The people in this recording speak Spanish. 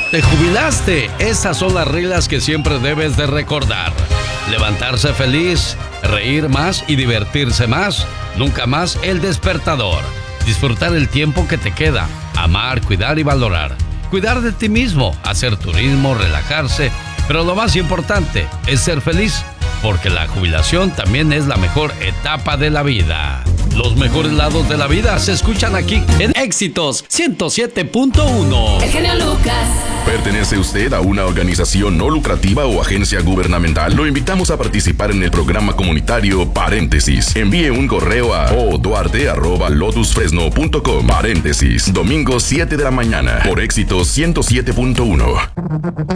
Te jubilaste. Esas son las reglas que siempre debes de recordar. Levantarse feliz, reír más y divertirse más. Nunca más el despertador. Disfrutar el tiempo que te queda. Amar, cuidar y valorar. Cuidar de ti mismo, hacer turismo, relajarse. Pero lo más importante es ser feliz, porque la jubilación también es la mejor etapa de la vida. Los mejores lados de la vida se escuchan aquí en Éxitos 107.1. El genio Lucas. ¿Pertenece usted a una organización no lucrativa o agencia gubernamental? Lo invitamos a participar en el programa comunitario Paréntesis. Envíe un correo a oduarte@lotusfresno.com. Paréntesis, domingo 7 de la mañana, por Éxitos 107.1.